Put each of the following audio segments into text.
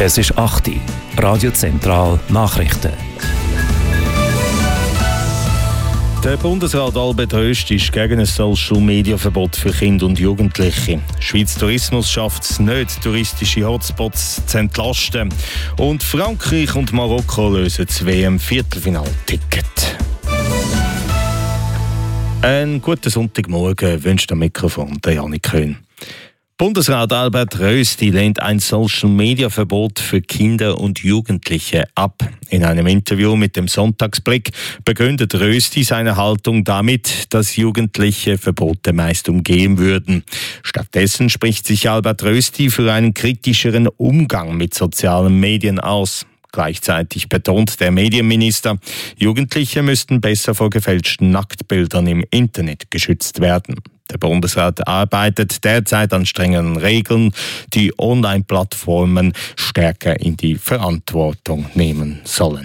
Es ist 8 Uhr. Radio Zentral Nachrichten. Der Bundesrat Albert Rösti ist gegen ein Social-Media-Verbot für Kinder und Jugendliche. Schweiz Tourismus schafft es nicht, touristische Hotspots zu entlasten. Und Frankreich und Marokko lösen das WM-Viertelfinal-Ticket. Einen guten Sonntagmorgen wünscht am Mikrofon der Janik Köhn. Bundesrat Albert Rösti lehnt ein Social-Media-Verbot für Kinder und Jugendliche ab. In einem Interview mit dem Sonntagsblick begründet Rösti seine Haltung damit, dass Jugendliche Verbote meist umgehen würden. Stattdessen spricht sich Albert Rösti für einen kritischeren Umgang mit sozialen Medien aus. Gleichzeitig betont der Medienminister, Jugendliche müssten besser vor gefälschten Nacktbildern im Internet geschützt werden. Der Bundesrat arbeitet derzeit an strengeren Regeln, die Online-Plattformen stärker in die Verantwortung nehmen sollen.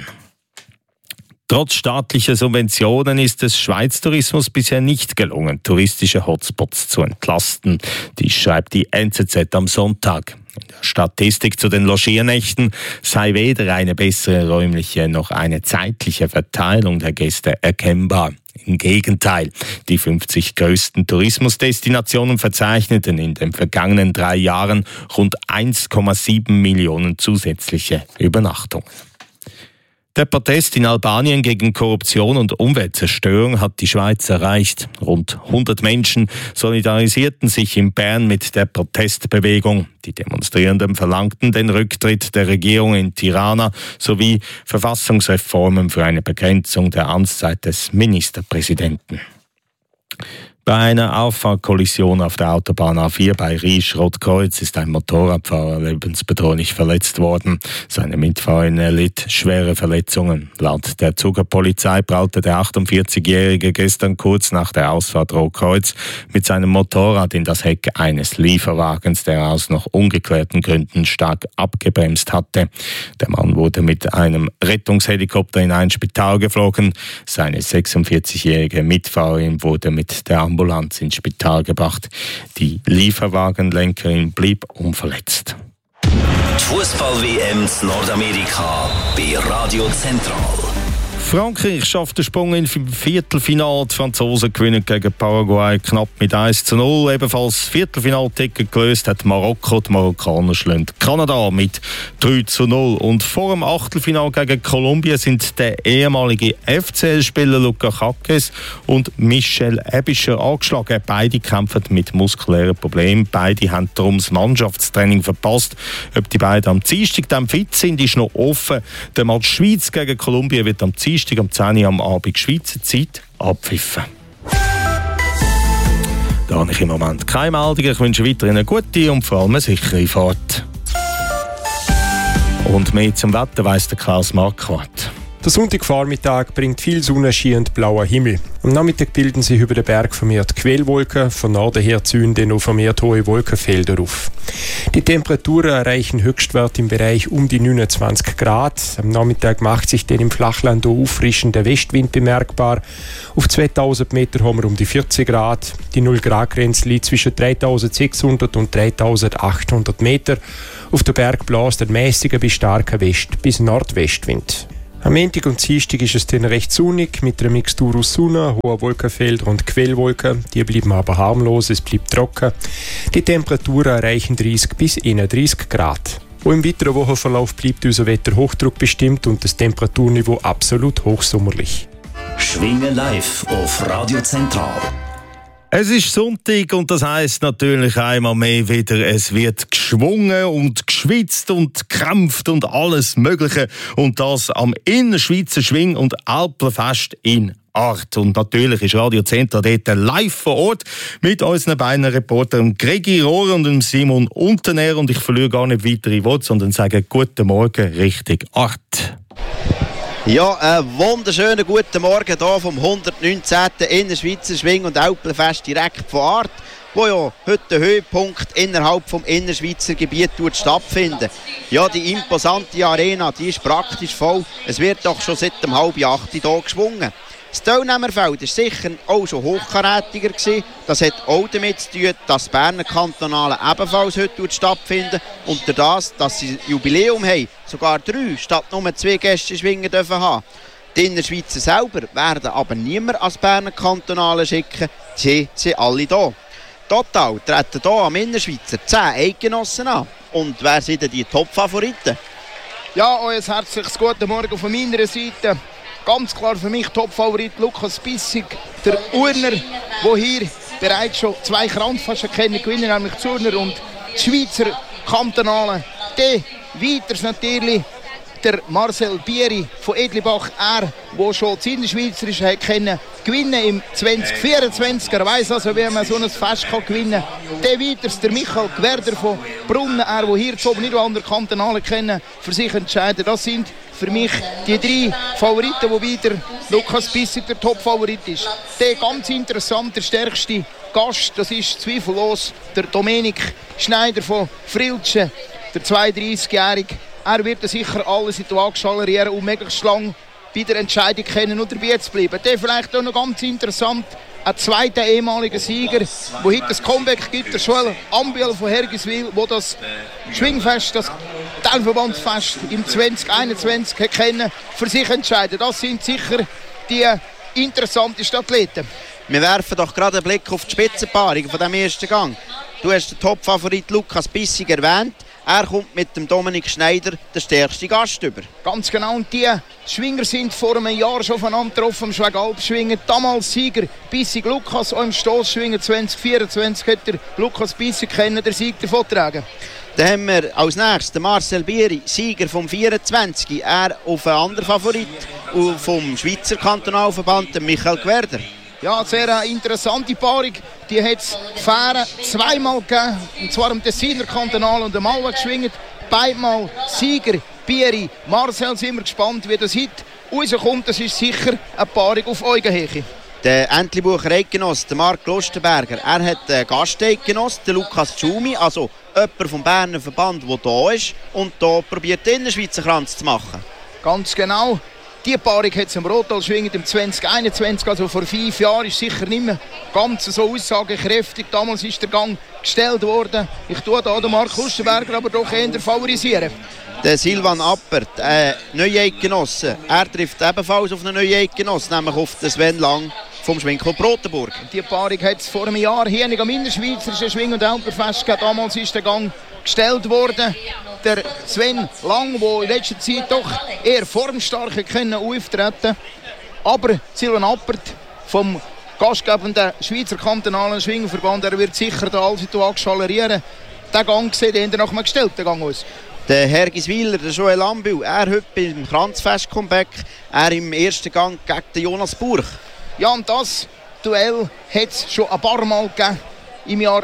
Trotz staatlicher Subventionen ist es Schweiz Tourismus bisher nicht gelungen, touristische Hotspots zu entlasten. Dies schreibt die NZZ am Sonntag. In der Statistik zu den Logiernächten sei weder eine bessere räumliche noch eine zeitliche Verteilung der Gäste erkennbar. Im Gegenteil, die 50 größten Tourismusdestinationen verzeichneten in den vergangenen 3 Jahren rund 1,7 Millionen zusätzliche Übernachtungen. Der Protest in Albanien gegen Korruption und Umweltzerstörung hat die Schweiz erreicht. Rund 100 Menschen solidarisierten sich in Bern mit der Protestbewegung. Die Demonstrierenden verlangten den Rücktritt der Regierung in Tirana sowie Verfassungsreformen für eine Begrenzung der Amtszeit des Ministerpräsidenten. Bei einer Auffahrkollision auf der Autobahn A4 bei Riesch-Rotkreuz ist ein Motorradfahrer lebensbedrohlich verletzt worden. Seine Mitfahrerin erlitt schwere Verletzungen. Laut der Zuger Polizei prallte der 48-Jährige gestern kurz nach der Ausfahrt Rotkreuz mit seinem Motorrad in das Heck eines Lieferwagens, der aus noch ungeklärten Gründen stark abgebremst hatte. Der Mann wurde mit einem Rettungshelikopter in ein Spital geflogen. Seine 46-jährige Mitfahrerin wurde mit der Ambulanz ins Spital gebracht. Die Lieferwagenlenkerin blieb unverletzt. Die Fußball-WM in Nordamerika bei Radio Zentral. Frankreich schafft den Sprung im Viertelfinale. Die Franzosen gewinnen gegen Paraguay knapp mit 1:0. Ebenfalls Viertelfinalticket gelöst hat Marokko. Die Marokkaner schlagen Kanada mit 3:0. Und vor dem Achtelfinale gegen Kolumbien sind der ehemalige FCL-Spieler Luca Jaquez und Michel Ebischer angeschlagen. Beide kämpfen mit muskulären Problemen. Beide haben darum das Mannschaftstraining verpasst. Ob die beiden am Dienstag dann fit sind, ist noch offen. Der Match Schweiz gegen Kolumbien wird am Dienstag am 10 Uhr am Abend Schweizer Zeit abpfiffen. Da habe ich im Moment keine Meldung. Ich wünsche weiterhin eine gute und vor allem eine sichere Fahrt. Und mehr zum Wetter weiss der Klaus Marquardt. Der Sonntagvormittag bringt viel Sonnenschein und blauer Himmel. Am Nachmittag bilden sich über den Berg vermehrt Quellwolken, von Norden her ziehen dann noch vermehrt hohe Wolkenfelder auf. Die Temperaturen erreichen Höchstwerte im Bereich um die 29 Grad. Am Nachmittag macht sich dann im Flachland auch auffrischender Westwind bemerkbar. Auf 2000 Meter haben wir um die 40 Grad. Die 0-Grad-Grenze liegt zwischen 3600 und 3800 Meter. Auf der Berg bläst ein mäßiger bis starker West- bis Nordwestwind. Am Montag und Dienstag ist es dann recht sonnig mit einer Mixtur aus Sonne, hohen Wolkenfeldern und Quellwolken. Die bleiben aber harmlos, es bleibt trocken. Die Temperaturen erreichen 30 bis 31 Grad. Auch im weiteren Wochenverlauf bleibt unser Wetter Hochdruck bestimmt und das Temperaturniveau absolut hochsommerlich. Schwingen live auf Radio Zentral. Es ist Sonntag und das heisst natürlich einmal mehr wieder, es wird geschwungen und geschwitzt und gekämpft und alles Mögliche. Und das am Innerschweizer Schwing- und Alpenfest in Art. Und natürlich ist Radio Zentral dort live vor Ort mit unseren beiden Reportern Gregi Rohr und Simon Unternähr. Und ich verliere gar nicht weitere Worte, sondern sage guten Morgen richtig Art. Ja, einen wunderschönen guten Morgen hier vom 119. Innerschweizer Schwing- und Alpenfest direkt von Art, wo ja heute der Höhepunkt innerhalb vom Innerschweizer Gebiet stattfindet. Ja, die imposante Arena, die ist praktisch voll. Es wird doch schon seit 7:30 hier geschwungen. Das Teilnehmerfeld war sicher auch schon hochkarätiger gewesen. Das hat auch damit zu tun, dass das Berner Kantonale ebenfalls heute stattfindet und durch das, dass sie ein Jubiläum haben, sogar 3 statt nur 2 Gäste schwingen dürfen haben. Die Innerschweizer selber werden aber niemand als Berner Kantonale schicken, sie sind alle da. Total treten hier am Innerschweizer 10 Eidgenossen an. Und wer sind denn die Top-Favoriten? Ja, euer herzliches guten Morgen von meiner Seite. Ganz klar für mich Top-Favorit Lukas Bissig, der Urner, der hier bereits schon 2 Kranzfaschen gewinnen, nämlich Zurner und die Schweizer Kantonale. Der weiters natürlich der Marcel Bieri von Edlibach, er, der schon das Innerschweizerische kennen, gewinnen im 2024. Er weiss also, wie man so ein Fest gewinnen kann. Der weiters der Michael Gwerder von Brunnen, er, der hier zu oben nicht andere Kantonale kennen, für sich entscheiden. Das sind für mich die 3 Favoriten, wo wieder Lukas Bissig der Top-Favorit ist. Der ganz interessante, der stärkste Gast, das ist zweifellos der Dominik Schneider von Friltschen, der 32-Jährige. Er wird sicher alles in die Waage schalerieren, um möglichst lange bei der Entscheidung kennen und dabei zu bleiben. Der vielleicht auch noch ganz interessant, ein zweiter ehemaliger Sieger, der heute das Comeback gibt, der Joel Ambiel von Hergiswil, der das Schwingfest, das Teilverbandsfest im 2021 kennen, für sich entscheiden. Das sind sicher die interessantesten Athleten. Wir werfen doch gerade einen Blick auf die Spitzenpaarung von diesem ersten Gang. Du hast den Top-Favorit Lukas Bissig erwähnt. Er kommt mit dem Dominik Schneider den stärksten Gast über. Ganz genau. Und die Schwinger sind vor einem Jahr schon voneinander getroffen am Schwegalp-Schwingen. Damals Sieger Bissig Lukas, auch im Stossschwingen 2024 hat der Lukas Bissig den Sieg davontragen. Dann haben wir als nächstes den Marcel Bieri, Sieger vom 24. Er auf einen anderen Favorit vom Schweizer Kantonalverband, den Michael Gwerder. Ja, sehr interessante Paarung. Die hat es Fähren zweimal gegeben, und zwar im Tessiner Kantonal und im Alwa geschwingt. Beidmal Sieger, Bieri, Marcel, sind wir gespannt, wie das heute rauskommt. Das ist sicher eine Paarung auf Augenhöhe. Der Entlebucher Eidgenoss, der Marc Lustenberger, er hat einen Gasteidgenoss, den Lukas Tschumi, also jemand vom Berner Verband, der hier ist und hier probiert, den Schweizer Kranz zu machen. Ganz genau. Die Paarung hat es im Rotal schwingend im 2021, also vor 5 Jahren, ist sicher nicht mehr ganz so aussagekräftig. Damals ist der Gang gestellt worden. Ich tue hier den Marc Lustenberger aber doch eher favorisieren. Der Silvan Appert, Neueidgenosse, er trifft ebenfalls auf einen Neueidgenossen, nämlich auf den Sven Lang vom Schwingclub Rotenburg. Die Paarung hat es vor einem Jahr hier am Innerschweizerischen Schwing- und Elberfest gegeben. Damals ist der Gang gestellt worden. Der Sven Lang, der in letzter Zeit doch eher formstark auftreten. Aber Silvan Appert vom gastgebenden Schweizer Kantonalen Schwingverband, er wird sicher da alles in die Waage schalerieren. Der Gang sieht eher nach einem gestellten Gang aus. Der Hergiswiler, der Joel Ambiel, er heute beim Kranzfest-Comeback, er im ersten Gang gegen den Jonas Burch. Ja, und das Duell hat es schon ein paar Mal gegeben. Im Jahr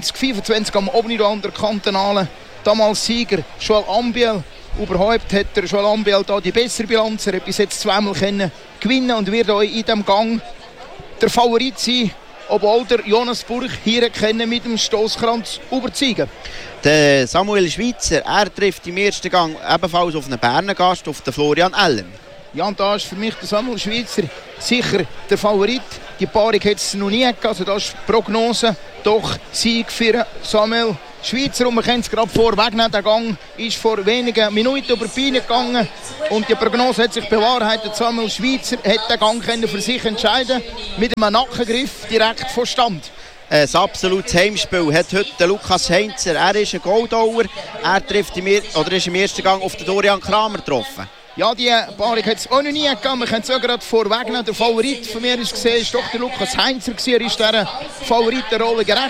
2025 am Obnido der Kantonalen. Damals Sieger Joel Ambiel. Überhaupt hat der Joel Ambiel da die bessere Bilanz. Er hat bis jetzt zweimal gewinnen und wird auch in diesem Gang der Favorit sein. Obwohl der Jonas Burch hier mit dem Stosskranz überzeugen. Der Samuel Schweitzer, er trifft im ersten Gang ebenfalls auf einen Berner Gast, auf den Florian Ellen. Ja, und da ist für mich der Samuel Schweitzer sicher der Favorit. Die Paarung hat es noch nie gegeben, also das ist die Prognose. Doch Sieg für Samuel Schweitzer, und wir können es gerade vorwegnehmen. Der Gang ist vor wenigen Minuten über die Beine gegangen und die Prognose hat sich bewahrheitet. Samuel Schweitzer hat den Gang für sich entscheiden mit einem Nackengriff direkt von Stand. Ein absolutes Heimspiel hat heute Lukas Heinzer. Er ist ein Goldauer. Er trifft ist im ersten Gang auf den Dorian Kramer getroffen. Ja, die Paarung hat es auch noch nie gegeben. Wir können es auch gerade vorwegnehmen. Der Favorit von mir ist doch der Lukas Heinzer. Er ist dieser Favoritenrolle gerecht.